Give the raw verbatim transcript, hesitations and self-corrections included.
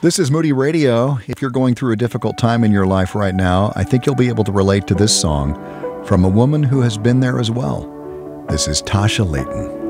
This is Moody Radio. If you're going through a difficult time in your life right now, I think you'll be able to relate to this song from a woman who has been there as well. This is Tasha Layton.